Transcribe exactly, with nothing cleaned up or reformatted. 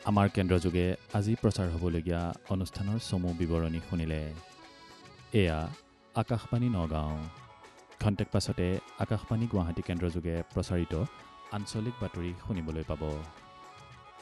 আমাৰ কেন্দ্ৰযোগে আজি প্ৰচাৰ হ'বলগীয়া অনুষ্ঠানৰ চমু বিৱৰণী শুনিলে। এয়া আকাশবাণী নগাঁও। খন্তেক পাছতে আকাশবাণী গুৱাহাটী কেন্দ্ৰযোগে প্ৰচাৰিত আঞ্চলিক বাতৰি শুনিবলৈ পাব।